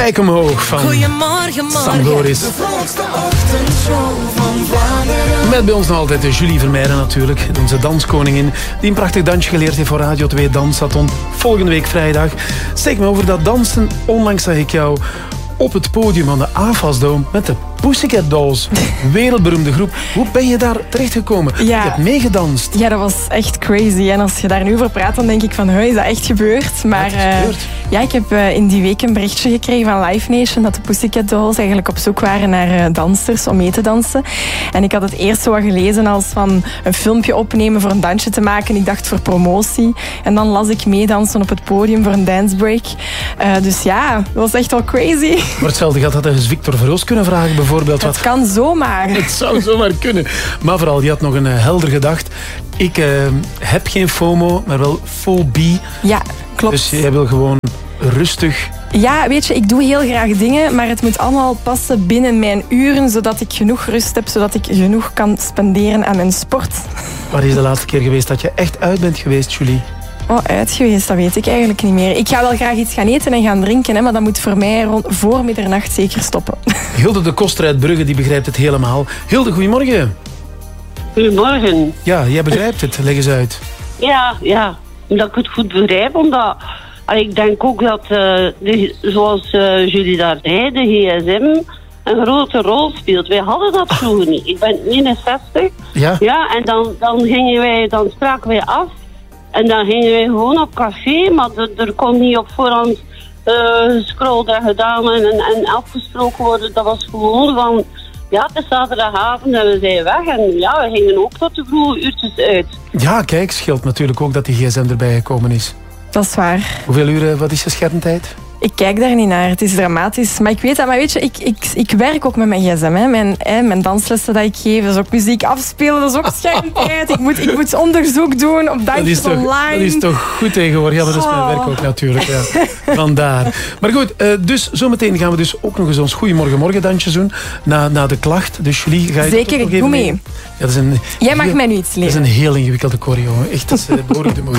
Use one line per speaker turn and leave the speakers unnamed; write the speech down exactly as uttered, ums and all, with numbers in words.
Kijk omhoog van
Goedemorgen,
Sam Doris.
De vrolijkste ochtendshow van Vlaanderen.
Met bij ons nog altijd Julie Vermeijden natuurlijk, onze danskoningin, die een prachtig dansje geleerd heeft voor Radio twee Danssaton. Volgende week vrijdag. Zeg me over dat dansen. Onlangs zag ik jou op het podium van de A F A S-dome met de Pussycat Dolls. Wereldberoemde groep. Hoe ben je daar terechtgekomen?
Ja.
Je hebt meegedans.
Ja, dat was echt crazy. En als je daar nu over praat, dan denk ik van, is dat echt gebeurd? Maar
Wat is gebeurd?
Uh, ja, ik heb uh, in die week een berichtje gekregen van Live Nation dat de Pussycat Dolls eigenlijk op zoek waren naar uh, dansers om mee te dansen. En ik had het eerst zo wat gelezen als van een filmpje opnemen voor een dansje te maken. Ik dacht voor promotie. En dan las ik meedansen op het podium voor een dancebreak. Uh, dus ja, dat was echt wel crazy.
Maar hetzelfde gaat dat eens Victor Verhulst kunnen vragen bijvoorbeeld.
Dat
wat...
kan zomaar.
Het zou zomaar kunnen. Maar vooral, je had nog een uh, helder gedacht. Ik uh, heb geen FOMO, maar wel fobie.
Ja, klopt.
Dus jij wil gewoon rustig...
Ja, weet je, ik doe heel graag dingen, maar het moet allemaal passen binnen mijn uren, zodat ik genoeg rust heb, zodat ik genoeg kan spenderen aan mijn sport.
Waar is de laatste keer geweest dat je echt uit bent geweest, Julie?
Oh, uit geweest, dat weet ik eigenlijk niet meer. Ik ga wel graag iets gaan eten en gaan drinken, hè, maar dat moet voor mij rond voor middernacht zeker stoppen.
Hilde de Koster uit Brugge, die begrijpt het helemaal. Hilde, goedemorgen.
Goedemorgen.
Ja, jij begrijpt het. Leg eens uit.
Ja, ja. Dat ik het goed begrijp, omdat allee, ik denk ook dat, uh, de, zoals uh, jullie daar zei, de G S M een grote rol speelt. Wij hadden dat vroeger niet. Ik ben eenenzestig.
Ja?
Ja, en dan, dan gingen wij, dan spraken wij af. En dan gingen wij gewoon op café, maar er, er kon niet op voorhand uh, gescrolld en gedaan en, en afgesproken worden. Dat was gewoon van, ja, het is zaterdagavond en we zijn weg. En ja, we gingen ook tot de vroege uurtjes uit.
Ja, kijk, scheelt natuurlijk ook dat die gsm erbij gekomen is.
Dat is waar.
Hoeveel uur, wat is je schermtijd?
Ik kijk daar niet naar. Het is dramatisch. Maar ik weet dat. Maar weet je, ik, ik, ik werk ook met mijn gsm. Hè. Mijn, hè, mijn danslessen dat ik geef, dat is ook muziek afspelen, dat is ook schermtijd. Ik moet, ik moet onderzoek doen op dansjes
dat
online.
Dat is toch goed tegenwoordig. Ja, dat is mijn werk ook natuurlijk. Ja. Vandaar. Maar goed, uh, dus zometeen gaan we dus ook nog eens ons Goeiemorgen Morgen dansje doen. Na, na de klacht. Dus Julie, ga je
Zeker,
dat ook nog
ik
even
doe mee.
mee? Ja, dat is een
Jij mag
heel,
mij nu iets leren.
Dat is een heel ingewikkelde choreo. Echt, dat is uh, behoorlijk de moeite.